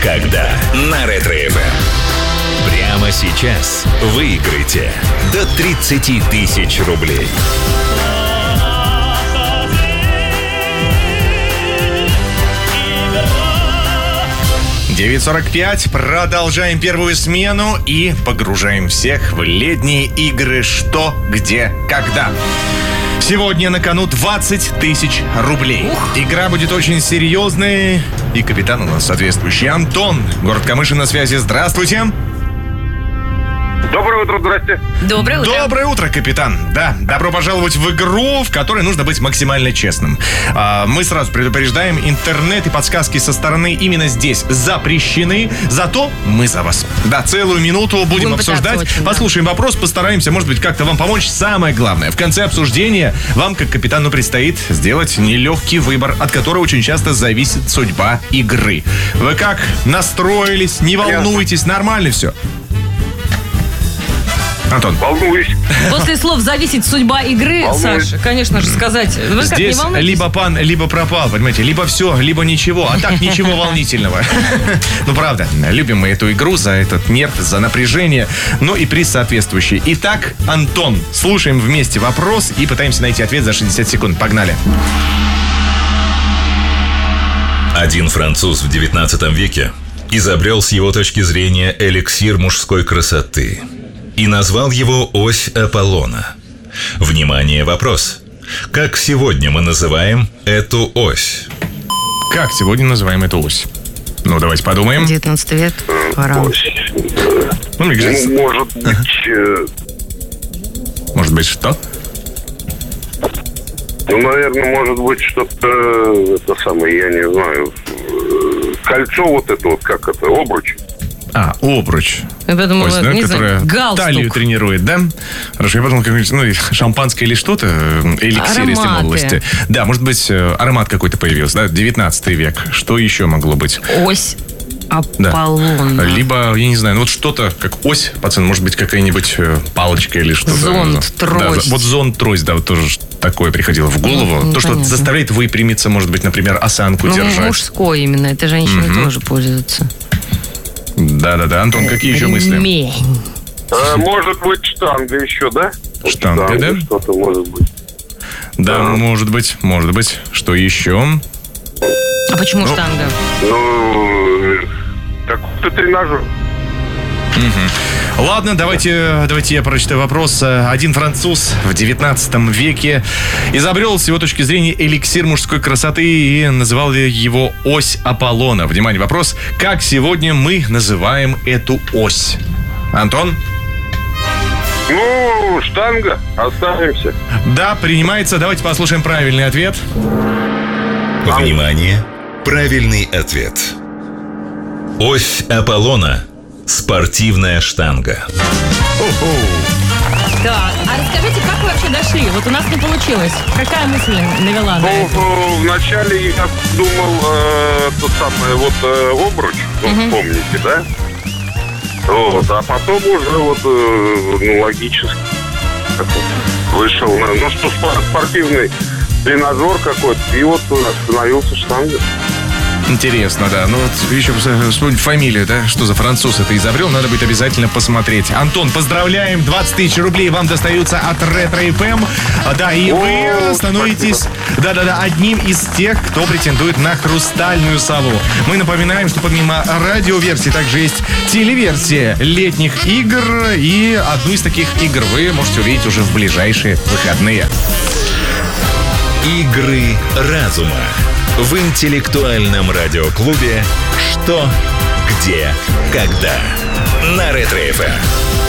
когда на Ретро-ФМ. Прямо сейчас выиграйте до 30 тысяч рублей. 9:45. Продолжаем первую смену и погружаем всех в летние игры «Что, где, когда». Сегодня на кону 20 тысяч рублей. Игра будет очень серьезной. И капитан у нас соответствующий. Антон, город Камышин на связи. Здравствуйте. Доброе утро, здрасте. Доброе утро. Доброе утро, капитан. Да, добро пожаловать в игру, в которой нужно быть максимально честным. Мы сразу предупреждаем, интернет и подсказки со стороны именно здесь запрещены, зато мы за вас. Да, целую минуту будем обсуждать. Очень, послушаем вопрос, постараемся, может быть, как-то вам помочь. Самое главное, в конце обсуждения вам, как капитану, предстоит сделать нелегкий выбор, от которого очень часто зависит судьба игры. Вы как, настроились, не волнуйтесь, нормально все? Антон. Волнуюсь. После слов «зависит судьба игры», Саша, конечно же, сказать, вы как, не здесь волнуетесь? либо пан, либо пропал, понимаете, либо все, либо ничего, а так ничего волнительного. Ну, правда, любим мы эту игру за этот нерв, за напряжение, ну и приз соответствующий. Итак, Антон, слушаем вместе вопрос и пытаемся найти ответ за 60 секунд. Погнали. Один француз в 19 веке изобрел с его точки зрения эликсир мужской красоты и назвал его «Ось Аполлона». Внимание, вопрос. Как сегодня мы называем эту ось? Как сегодня называем эту ось? Ну, давайте подумаем. 19 век, пора. Ну, мне кажется, Может быть... может быть, что? Ну, наверное, может быть, что-то... Это самое, я не знаю... Кольцо вот это вот, как это, обруч. Обруч. Я подумала, Ось, да, не которая знаю, галстук. талию тренирует, да? Хорошо, я подумал, как-нибудь, ну, шампанское или что-то, эликсир из молодости. Да, может быть, аромат какой-то появился, да, 19 век. Что еще могло быть? Ось Аполлона. Да. Либо, я не знаю, ну вот что-то, как ось, пацан, может быть, какая-нибудь палочка или что-то. Зонт, трость. Да, вот зонт, трость, да, вот тоже такое приходило в голову. То, что заставляет выпрямиться, может быть, например, осанку держать. Мужской именно, это женщины тоже пользуются. Да-да-да. Антон, какие еще мысли? Ремень. Может быть, штанга еще, да? Штанга, да? Что-то может быть. Да, может быть. Что еще? А почему штанга? Ну, какой-то тренажер. Ладно, давайте я прочитаю вопрос. Один француз в 19 веке изобрел с его точки зрения эликсир мужской красоты и называл его ось Аполлона. Внимание, вопрос. Как сегодня мы называем эту ось? Антон? Ну, штанга. Оставимся. Да, принимается. Давайте послушаем правильный ответ. Внимание! Правильный ответ. Ось Аполлона – спортивная штанга. Так, а расскажите, как вы вообще дошли? Вот у нас не получилось. Какая мысль навела на это? Ну, вначале я думал, тот самый вот обруч, помните, да? Вот, а потом уже вот, ну, логически вышел, ну, что спортивный тренажер какой-то, и вот остановился штанга. Интересно, да. Ну вот еще вспомнить фамилию, да? Что за француз это изобрел, надо будет обязательно посмотреть. Антон, поздравляем, 20 тысяч рублей вам достаются от Ретро-ФМ. Да, и вы становитесь, одним из тех, кто претендует на хрустальную сову. Мы напоминаем, что помимо радиоверсии также есть телеверсия летних игр, и одну из таких игр вы можете увидеть уже в ближайшие выходные. Игры разума в интеллектуальном радиоклубе «Что, где, когда» на Ретро-ФМ.